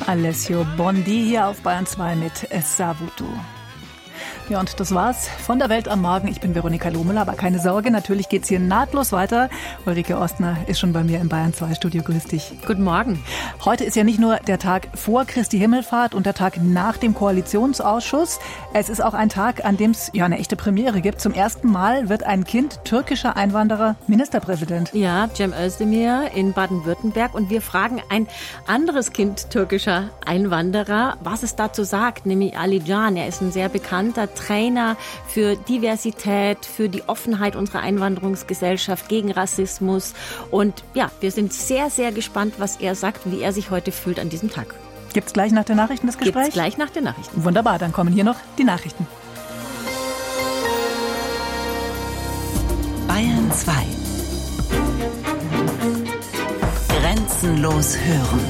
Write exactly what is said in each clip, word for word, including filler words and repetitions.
Alessio Bondi hier auf Bayern zwei mit Savutu. Ja, und das war's von der Welt am Morgen. Ich bin Veronika Lohmüller, aber keine Sorge, natürlich geht's hier nahtlos weiter. Ulrike Ostner ist schon bei mir im Bayern zwei Studio. Grüß dich. Guten Morgen. Heute ist ja nicht nur der Tag vor Christi Himmelfahrt und der Tag nach dem Koalitionsausschuss. Es ist auch ein Tag, an dem es ja eine echte Premiere gibt. Zum ersten Mal wird ein Kind türkischer Einwanderer Ministerpräsident. Ja, Cem Özdemir in Baden-Württemberg. Und wir fragen ein anderes Kind türkischer Einwanderer, was es dazu sagt, nämlich Ali Can. Er ist ein sehr bekannter Trainer für Diversität, für die Offenheit unserer Einwanderungsgesellschaft, gegen Rassismus. Und ja, wir sind sehr, sehr gespannt, was er sagt, wie er sich heute fühlt an diesem Tag. Gibt's gleich nach den Nachrichten das Gespräch? Gibt's gleich nach den Nachrichten. Wunderbar, dann kommen hier noch die Nachrichten. Bayern zwei. Grenzenlos hören.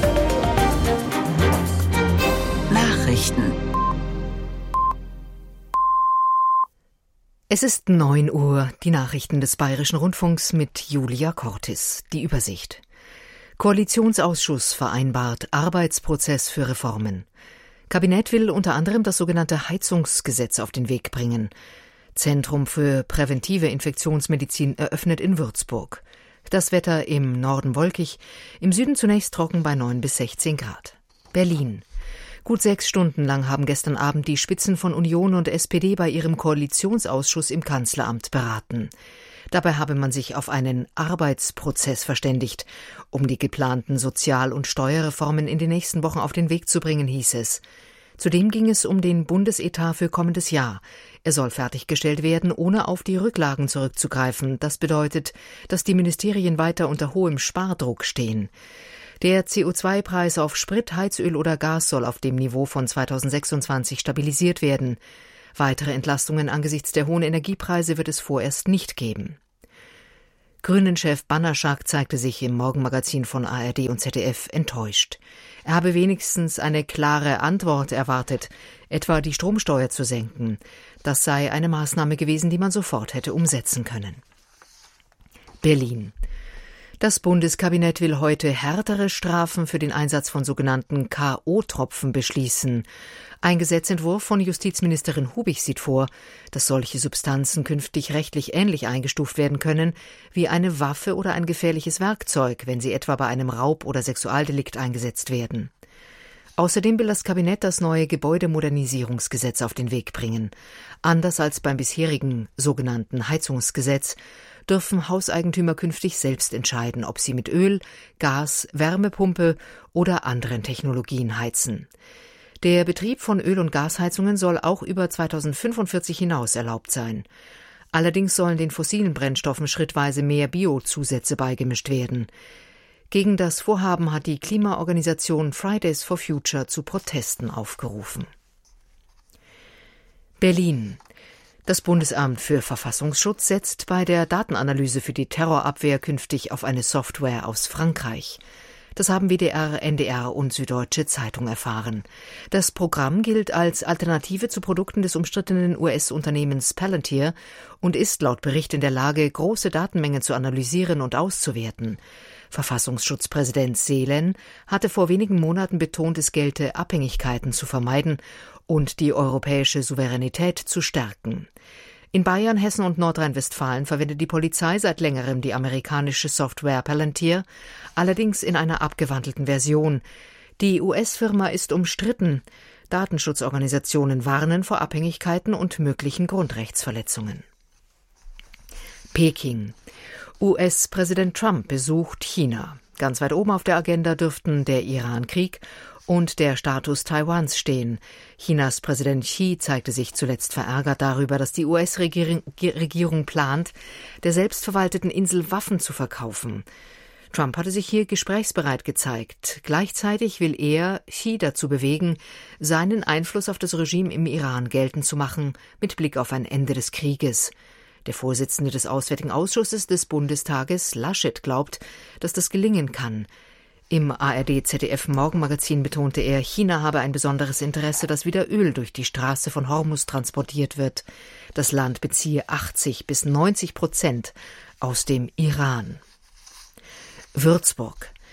Nachrichten. Es ist neun Uhr, die Nachrichten des Bayerischen Rundfunks mit Julia Cortis. Die Übersicht. Koalitionsausschuss vereinbart Arbeitsprozess für Reformen. Kabinett will unter anderem das sogenannte Heizungsgesetz auf den Weg bringen. Zentrum für präventive Infektionsmedizin eröffnet in Würzburg. Das Wetter im Norden wolkig, im Süden zunächst trocken bei neun bis sechzehn Grad. Berlin. Gut sechs Stunden lang haben gestern Abend die Spitzen von Union und S P D bei ihrem Koalitionsausschuss im Kanzleramt beraten. Dabei habe man sich auf einen Arbeitsprozess verständigt, um die geplanten Sozial- und Steuerreformen in den nächsten Wochen auf den Weg zu bringen, hieß es. Zudem ging es um den Bundesetat für kommendes Jahr. Er soll fertiggestellt werden, ohne auf die Rücklagen zurückzugreifen. Das bedeutet, dass die Ministerien weiter unter hohem Spardruck stehen. Der C O zwei Preis auf Sprit, Heizöl oder Gas soll auf dem Niveau von zweitausendsechsundzwanzig stabilisiert werden. Weitere Entlastungen angesichts der hohen Energiepreise wird es vorerst nicht geben. Grünen-Chef Banaschak zeigte sich im Morgenmagazin von A R D und Z D F enttäuscht. Er habe wenigstens eine klare Antwort erwartet, etwa die Stromsteuer zu senken. Das sei eine Maßnahme gewesen, die man sofort hätte umsetzen können. Berlin. Das Bundeskabinett will heute härtere Strafen für den Einsatz von sogenannten K O-Tropfen beschließen. Ein Gesetzentwurf von Justizministerin Hubig sieht vor, dass solche Substanzen künftig rechtlich ähnlich eingestuft werden können wie eine Waffe oder ein gefährliches Werkzeug, wenn sie etwa bei einem Raub- oder Sexualdelikt eingesetzt werden. Außerdem will das Kabinett das neue Gebäudemodernisierungsgesetz auf den Weg bringen. Anders als beim bisherigen sogenannten Heizungsgesetz dürfen Hauseigentümer künftig selbst entscheiden, ob sie mit Öl, Gas, Wärmepumpe oder anderen Technologien heizen. Der Betrieb von Öl- und Gasheizungen soll auch über zweitausendfünfundvierzig hinaus erlaubt sein. Allerdings sollen den fossilen Brennstoffen schrittweise mehr Biozusätze beigemischt werden. Gegen das Vorhaben hat die Klimaorganisation Fridays for Future zu Protesten aufgerufen. Berlin. Das Bundesamt für Verfassungsschutz setzt bei der Datenanalyse für die Terrorabwehr künftig auf eine Software aus Frankreich. Das haben W D R, N D R und Süddeutsche Zeitung erfahren. Das Programm gilt als Alternative zu Produkten des umstrittenen U S-Unternehmens Palantir und ist laut Bericht in der Lage, große Datenmengen zu analysieren und auszuwerten. Verfassungsschutzpräsident Seelen hatte vor wenigen Monaten betont, es gelte, Abhängigkeiten zu vermeiden und die europäische Souveränität zu stärken. In Bayern, Hessen und Nordrhein-Westfalen verwendet die Polizei seit längerem die amerikanische Software Palantir, allerdings in einer abgewandelten Version. Die U S-Firma ist umstritten. Datenschutzorganisationen warnen vor Abhängigkeiten und möglichen Grundrechtsverletzungen. Peking. U S-Präsident Trump besucht China. Ganz weit oben auf der Agenda dürften der Iran-Krieg und der Status Taiwans stehen. Chinas Präsident Xi zeigte sich zuletzt verärgert darüber, dass die U S-Regierung plant, der selbstverwalteten Insel Waffen zu verkaufen. Trump hatte sich hier gesprächsbereit gezeigt. Gleichzeitig will er Xi dazu bewegen, seinen Einfluss auf das Regime im Iran geltend zu machen, mit Blick auf ein Ende des Krieges. Der Vorsitzende des Auswärtigen Ausschusses des Bundestages, Laschet, glaubt, dass das gelingen kann. Im A R D-Z D F-Morgenmagazin betonte er, China habe ein besonderes Interesse, dass wieder Öl durch die Straße von Hormuz transportiert wird. Das Land beziehe achtzig bis neunzig Prozent aus dem Iran. Würzburg.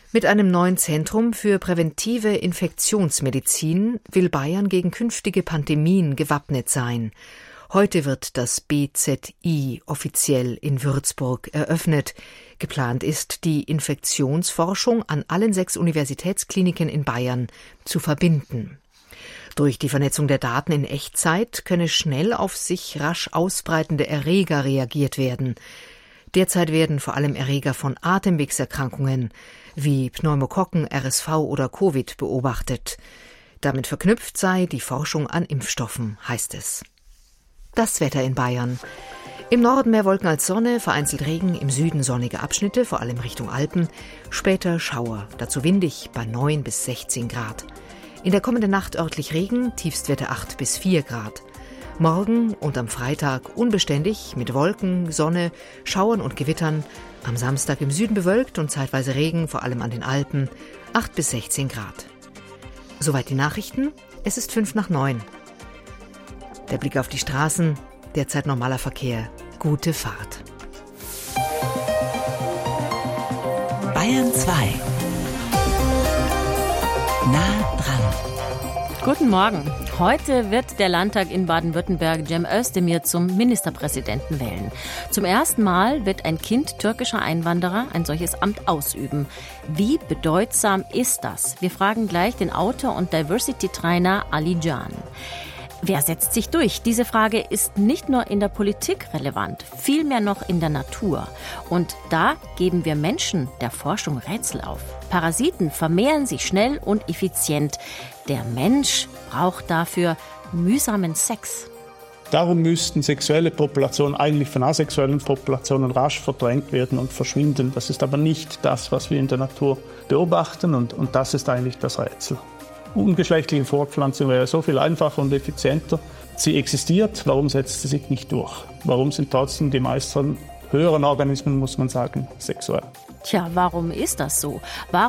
Mit einem neuen Zentrum für präventive Infektionsmedizin will Bayern gegen künftige Pandemien gewappnet sein. Heute wird das B Z I offiziell in Würzburg eröffnet. Geplant ist, die Infektionsforschung an allen sechs Universitätskliniken in Bayern zu verbinden. Durch die Vernetzung der Daten in Echtzeit könne schnell auf sich rasch ausbreitende Erreger reagiert werden. Derzeit werden vor allem Erreger von Atemwegserkrankungen wie Pneumokokken, R S V oder Covid beobachtet. Damit verknüpft sei die Forschung an Impfstoffen, heißt es. Das Wetter in Bayern. Im Norden mehr Wolken als Sonne, vereinzelt Regen, im Süden sonnige Abschnitte, vor allem Richtung Alpen. Später Schauer, dazu windig bei neun bis sechzehn Grad. In der kommenden Nacht örtlich Regen, Tiefstwerte acht bis vier Grad. Morgen und am Freitag unbeständig mit Wolken, Sonne, Schauern und Gewittern. Am Samstag im Süden bewölkt und zeitweise Regen, vor allem an den Alpen, acht bis sechzehn Grad. Soweit die Nachrichten. Es ist fünf nach neun. Der Blick auf die Straßen, derzeit normaler Verkehr. Gute Fahrt. Bayern zwei. Nah dran. Guten Morgen. Heute wird der Landtag in Baden-Württemberg Cem Özdemir zum Ministerpräsidenten wählen. Zum ersten Mal wird ein Kind türkischer Einwanderer ein solches Amt ausüben. Wie bedeutsam ist das? Wir fragen gleich den Autor und Diversity-Trainer Ali Can. Wer setzt sich durch? Diese Frage ist nicht nur in der Politik relevant, vielmehr noch in der Natur. Und da geben wir Menschen der Forschung Rätsel auf. Parasiten vermehren sich schnell und effizient. Der Mensch braucht dafür mühsamen Sex. Darum müssten sexuelle Populationen eigentlich von asexuellen Populationen rasch verdrängt werden und verschwinden. Das ist aber nicht das, was wir in der Natur beobachten, und, und das ist eigentlich das Rätsel. Ungeschlechtliche Fortpflanzung wäre so viel einfacher und effizienter. Sie existiert, warum setzt sie sich nicht durch? Warum sind trotzdem die meisten höheren Organismen, muss man sagen, sexuell? Tja, warum ist das so? Warum